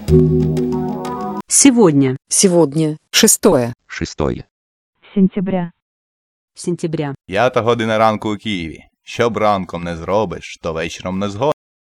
Сегодня. Сегодня 6 сентября. Сентября. 5 година ранку у Києві. Що б ранком не зробиш, то вечором не згодиш.